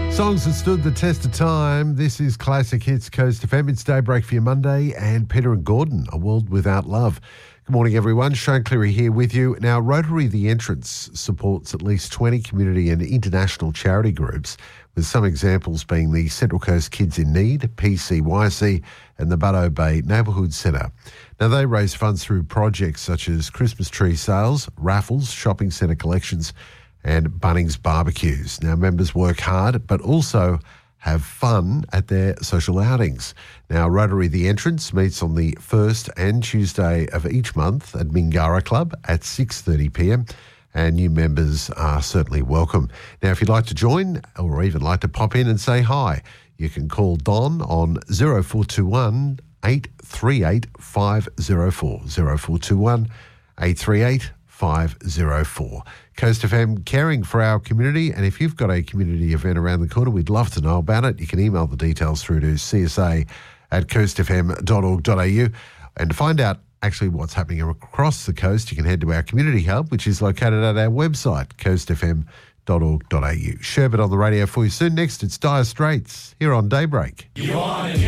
Songs that stood the test of time. This is Classic Hits Coast FM. It's Daybreak for your Monday, and Peter and Gordon, A World Without Love. Good morning, everyone. Shane Cleary here with you. Now, Rotary The Entrance supports at least 20 community and international charity groups, with some examples being the Central Coast Kids in Need, PCYC, and the Butto Bay Neighbourhood Centre. Now, they raise funds through projects such as Christmas tree sales, raffles, shopping centre collections, and Bunnings barbecues. Now, members work hard, but also have fun at their social outings. Now, Rotary The Entrance meets on the first and Tuesday of each month at Mingara Club at 6:30pm, and new members are certainly welcome. Now, if you'd like to join or even like to pop in and say hi, you can call Don on 0421 838 504, 0421 838 504. Coast FM, caring for our community, and if you've got a community event around the corner, we'd love to know about it. You can email the details through to csa@coastfm.org.au, and to find out actually what's happening across the coast, you can head to our community hub, which is located at our website, coastfm.org.au. Sherbet on the radio for you soon. Next, it's Dire Straits here on Daybreak.